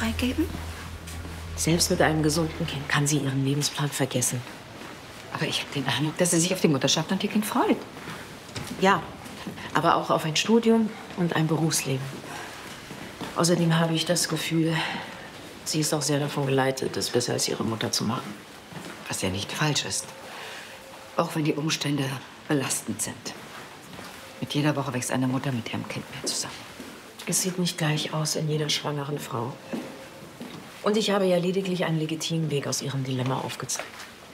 freigeben? Selbst mit einem gesunden Kind kann sie ihren Lebensplan vergessen. Aber ich habe den Eindruck, dass sie sich auf die Mutterschaft und ihr Kind freut. Ja, aber auch auf ein Studium und ein Berufsleben. Außerdem habe ich das Gefühl, sie ist auch sehr davon geleitet, es besser als ihre Mutter zu machen. Was ja nicht falsch ist. Auch wenn die Umstände belastend sind. Mit jeder Woche wächst eine Mutter mit ihrem Kind mehr zusammen. Es sieht nicht gleich aus in jeder schwangeren Frau. Und ich habe ja lediglich einen legitimen Weg aus ihrem Dilemma aufgezeigt.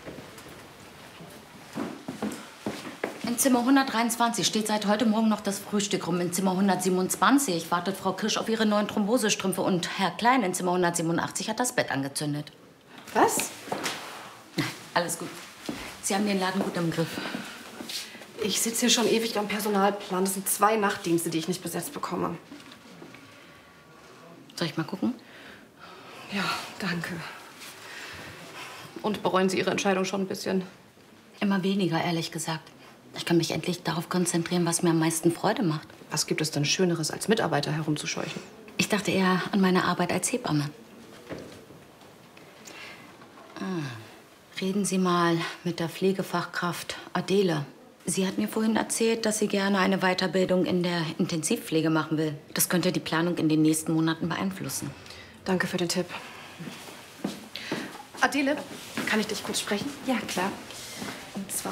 In Zimmer 123 steht seit heute Morgen noch das Frühstück rum. In Zimmer 127 wartet Frau Kirsch auf ihre neuen Thrombosestrümpfe. Und Herr Klein in Zimmer 187 hat das Bett angezündet. Was? Nein, alles gut. Sie haben den Laden gut im Griff. Ich sitze hier schon ewig am Personalplan. Das sind 2 Nachtdienste, die ich nicht besetzt bekomme. Soll ich mal gucken? Ja, danke. Und bereuen Sie Ihre Entscheidung schon ein bisschen? Immer weniger, ehrlich gesagt. Ich kann mich endlich darauf konzentrieren, was mir am meisten Freude macht. Was gibt es denn Schöneres, als Mitarbeiter herumzuscheuchen? Ich dachte eher an meine Arbeit als Hebamme. Reden Sie mal mit der Pflegefachkraft Adele. Sie hat mir vorhin erzählt, dass sie gerne eine Weiterbildung in der Intensivpflege machen will. Das könnte die Planung in den nächsten Monaten beeinflussen. Danke für den Tipp. Adele, kann ich dich kurz sprechen? Ja, klar. Und zwar...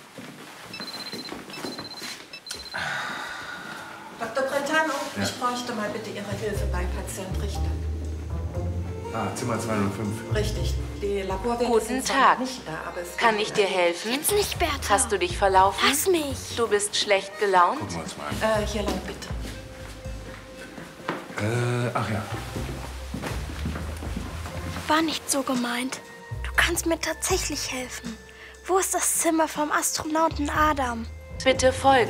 Dr. Brentano, Ja. ich bräuchte mal bitte Ihre Hilfe bei Patient Richter. Zimmer 205. Richtig. Die Laborwerte Guten sind zwar Tag. noch nicht da, aber es Kann ich dir helfen? Jetzt nicht, Bertha. Hast du dich verlaufen? Lass mich. Du bist schlecht gelaunt? Gucken wir uns mal an. Hier lang, bitte. Ach ja. War nicht so gemeint. Du kannst mir tatsächlich helfen. Wo ist das Zimmer vom Astronauten Adam? Bitte folgen.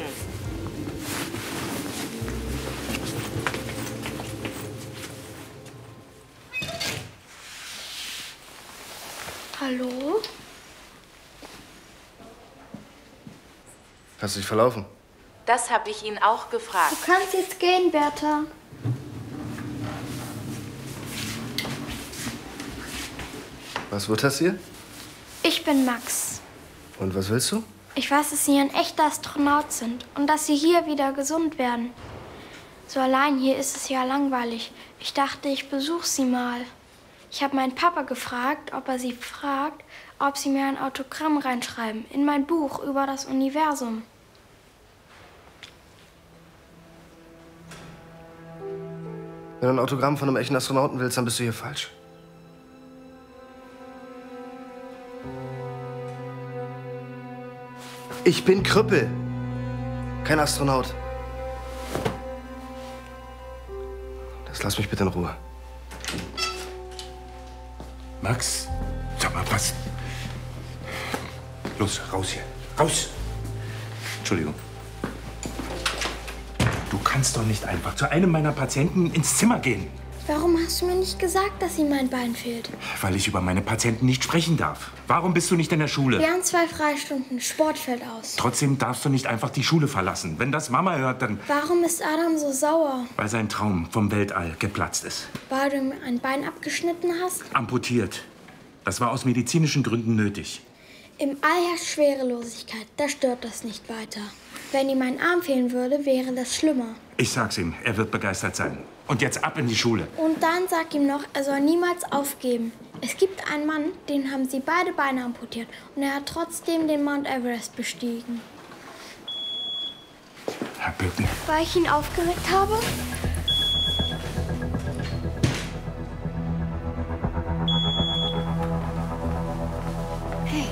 Hallo? Hast du dich verlaufen? Das habe ich ihn auch gefragt. Du kannst jetzt gehen, Bertha. Was wird das hier? Ich bin Max. Und was willst du? Ich weiß, dass Sie ein echter Astronaut sind und dass Sie hier wieder gesund werden. So allein hier ist es ja langweilig. Ich dachte, ich besuche Sie mal. Ich habe meinen Papa gefragt, ob er Sie fragt, ob Sie mir ein Autogramm reinschreiben in mein Buch über das Universum. Wenn du ein Autogramm von einem echten Astronauten willst, dann bist du hier falsch. Ich bin Krüppel, kein Astronaut. Das lass mich bitte in Ruhe. Max, sag mal, was? Los, raus hier. Raus! Entschuldigung. Du kannst doch nicht einfach zu einem meiner Patienten ins Zimmer gehen. Warum hast du mir nicht gesagt, dass Ihnen mein Bein fehlt? Weil ich über meine Patienten nicht sprechen darf. Warum bist du nicht in der Schule? Wir haben 2 Freistunden. Sport fällt aus. Trotzdem darfst du nicht einfach die Schule verlassen. Wenn das Mama hört, dann... Warum ist Adam so sauer? Weil sein Traum vom Weltall geplatzt ist. Weil du ihm ein Bein abgeschnitten hast? Amputiert. Das war aus medizinischen Gründen nötig. Im All herrscht Schwerelosigkeit. Da stört das nicht weiter. Wenn ihm ein Arm fehlen würde, wäre das schlimmer. Ich sag's ihm, er wird begeistert sein. Und jetzt ab in die Schule. Und dann sag ihm noch, er soll niemals aufgeben. Es gibt einen Mann, den haben sie beide Beine amputiert. Und er hat trotzdem den Mount Everest bestiegen. Herr Böcken. Weil ich ihn aufgeregt habe? Hey.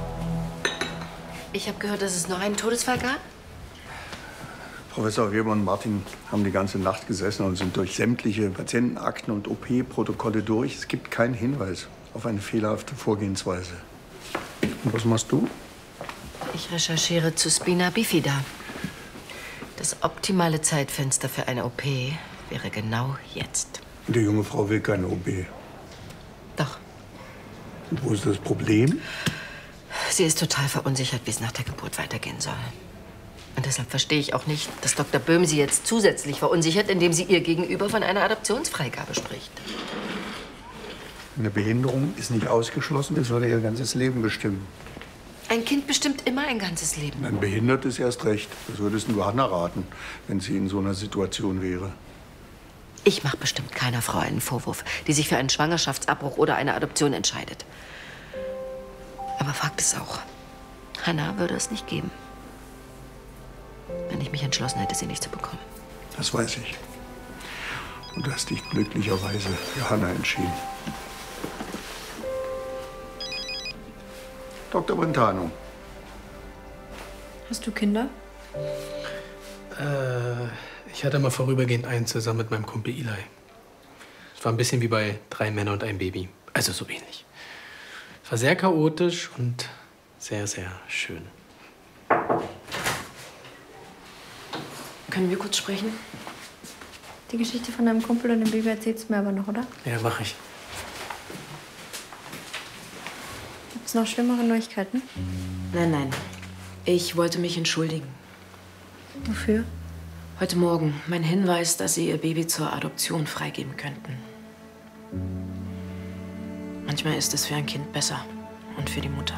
Ich habe gehört, dass es noch einen Todesfall gab. Professor Weber und Martin haben die ganze Nacht gesessen und sind durch sämtliche Patientenakten und OP-Protokolle durch. Es gibt keinen Hinweis auf eine fehlerhafte Vorgehensweise. Und was machst du? Ich recherchiere zu Spina bifida. Das optimale Zeitfenster für eine OP wäre genau jetzt. Die junge Frau will keine OP. Doch. Und wo ist das Problem? Sie ist total verunsichert, wie es nach der Geburt weitergehen soll. Und deshalb verstehe ich auch nicht, dass Dr. Böhm sie jetzt zusätzlich verunsichert, indem sie ihr gegenüber von einer Adoptionsfreigabe spricht. Eine Behinderung ist nicht ausgeschlossen, das würde ihr ganzes Leben bestimmen. Ein Kind bestimmt immer ein ganzes Leben. Ein Behindertes erst recht. Das würdest du Hannah raten, wenn sie in so einer Situation wäre. Ich mache bestimmt keiner Frau einen Vorwurf, die sich für einen Schwangerschaftsabbruch oder eine Adoption entscheidet. Aber Fakt ist auch, Hannah würde es nicht geben, wenn ich mich entschlossen hätte, sie nicht zu bekommen. Das weiß ich. Und du hast dich glücklicherweise für Hannah entschieden. Dr. Brentano. Hast du Kinder? Ich hatte mal vorübergehend einen zusammen mit meinem Kumpel Eli. Es war ein bisschen wie bei 3 Männern und einem Baby. Also so ähnlich. Es war sehr chaotisch und sehr, sehr schön. Können wir kurz sprechen? Die Geschichte von deinem Kumpel und dem Baby erzählst du mir aber noch, oder? Ja, mach ich. Gibt's noch schlimmere Neuigkeiten? Nein, nein. Ich wollte mich entschuldigen. Wofür? Heute Morgen mein Hinweis, dass Sie Ihr Baby zur Adoption freigeben könnten. Manchmal ist es für ein Kind besser und für die Mutter.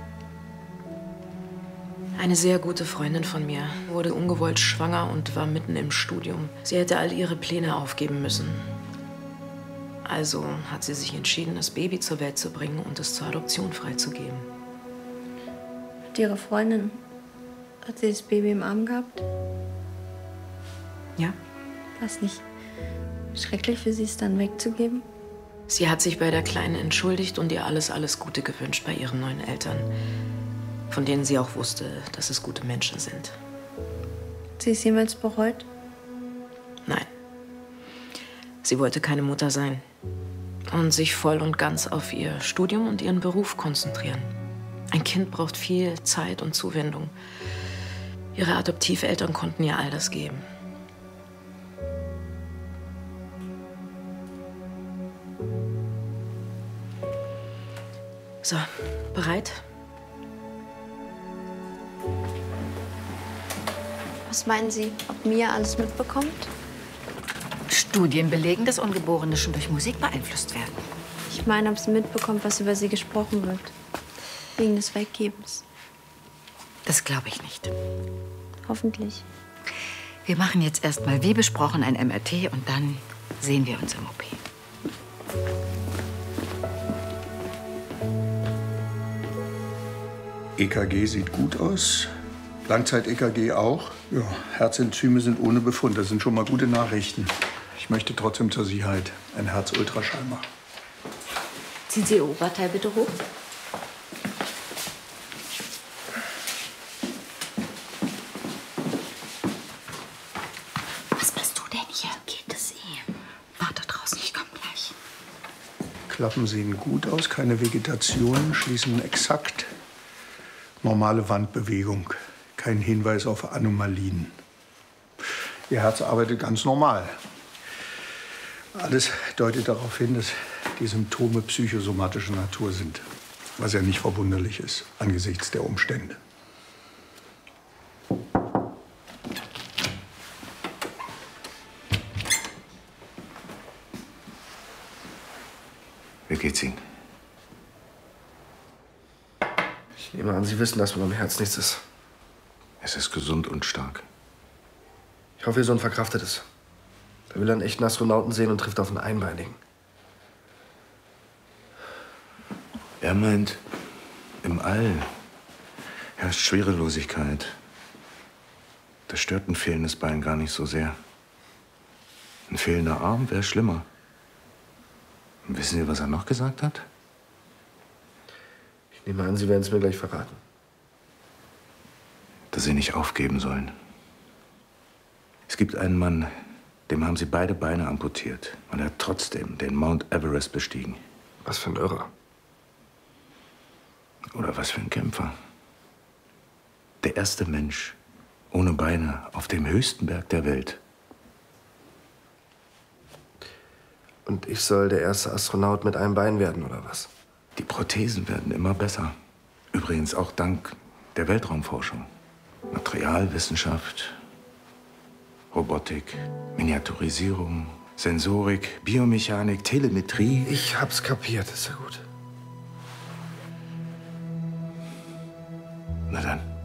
Eine sehr gute Freundin von mir wurde ungewollt schwanger und war mitten im Studium. Sie hätte all ihre Pläne aufgeben müssen. Also hat sie sich entschieden, das Baby zur Welt zu bringen und es zur Adoption freizugeben. Hat ihre Freundin, hat sie das Baby im Arm gehabt? Ja. War es nicht schrecklich für sie, es dann wegzugeben? Sie hat sich bei der Kleinen entschuldigt und ihr alles Gute gewünscht bei ihren neuen Eltern, von denen sie auch wusste, dass es gute Menschen sind. Hat sie es jemals bereut? Nein. Sie wollte keine Mutter sein und sich voll und ganz auf ihr Studium und ihren Beruf konzentrieren. Ein Kind braucht viel Zeit und Zuwendung. Ihre Adoptiveltern konnten ihr all das geben. So, bereit? Was meinen Sie, ob Mia alles mitbekommt? Studien belegen, dass Ungeborene schon durch Musik beeinflusst werden. Ich meine, ob sie mitbekommt, was über sie gesprochen wird. Wegen des Weggebens. Das glaube ich nicht. Hoffentlich. Wir machen jetzt erstmal wie besprochen ein MRT und dann sehen wir uns im OP. EKG sieht gut aus. Langzeit-EKG auch. Ja, Herzenzyme sind ohne Befund. Das sind schon mal gute Nachrichten. Ich möchte trotzdem zur Sicherheit einen Herzultraschall machen. Ziehen Sie Ihr Oberteil bitte hoch. Was bist du denn hier? Geht es eh? Warte draußen, ich komme gleich. Klappen sehen gut aus, keine Vegetation, schließen exakt. Normale Wandbewegung, kein Hinweis auf Anomalien. Ihr Herz arbeitet ganz normal. Alles deutet darauf hin, dass die Symptome psychosomatischer Natur sind, was ja nicht verwunderlich ist angesichts der Umstände. Wie geht's Ihnen? Ich nehme an, Sie wissen, dass mit meinem Herz nichts ist. Es ist gesund und stark. Ich hoffe, Ihr Sohn verkraftet es. Er will einen echten Astronauten sehen und trifft auf einen Einbeinigen. Er meint, im All herrscht Schwerelosigkeit. Das stört ein fehlendes Bein gar nicht so sehr. Ein fehlender Arm wäre schlimmer. Und wissen Sie, was er noch gesagt hat? Ich nehme an, Sie werden es mir gleich verraten. Dass Sie nicht aufgeben sollen. Es gibt einen Mann, dem haben Sie beide Beine amputiert. Und er hat trotzdem den Mount Everest bestiegen. Was für ein Irrer. Oder was für ein Kämpfer. Der erste Mensch ohne Beine auf dem höchsten Berg der Welt. Und ich soll der erste Astronaut mit einem Bein werden, oder was? Die Prothesen werden immer besser. Übrigens auch dank der Weltraumforschung. Materialwissenschaft, Robotik, Miniaturisierung, Sensorik, Biomechanik, Telemetrie. Ich hab's kapiert, ist ja gut. Na dann.